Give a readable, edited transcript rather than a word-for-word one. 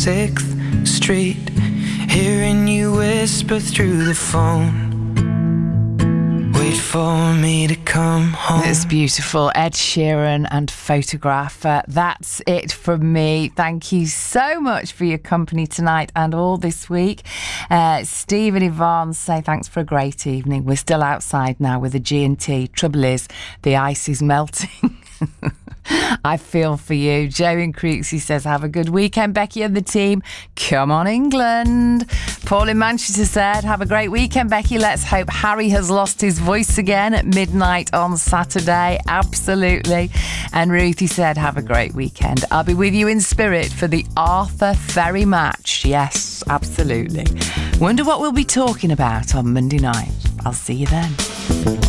6th Street, hearing you whisper through the phone. Wait for me to come home. It's beautiful. Ed Sheeran and Photograph. That's it from me. Thank you so much for your company tonight and all this week. Steve and Yvonne say thanks for a great evening. We're still outside now with the G&T. Trouble is, the ice is melting. I feel for you. Joe in Creeksy says, have a good weekend, Becky and the team. Come on, England. Paul in Manchester said, have a great weekend, Becky. Let's hope Harry has lost his voice again at midnight on Saturday. Absolutely. And Ruthie said, have a great weekend. I'll be with you in spirit for the Arthur Ferry match. Yes, absolutely. Wonder what we'll be talking about on Monday night. I'll see you then.